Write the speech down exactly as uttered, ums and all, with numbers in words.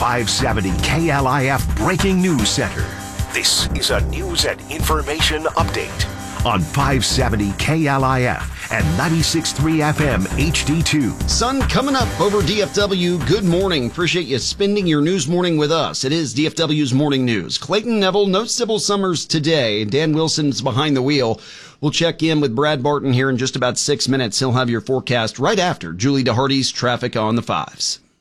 five seventy K L I F Breaking News Center. This is a news and information update on five seventy K L I F and ninety-six point three F M H D two. Sun coming up over D F W. Good morning. Appreciate you spending your news morning with us. It is D F W's Morning News. Clayton Neville, no Sybil Summers today. Dan Wilson's behind the wheel. We'll check in with Brad Barton here in just about six minutes. He'll have your forecast right after Julie DeHardy's Traffic on the Fives.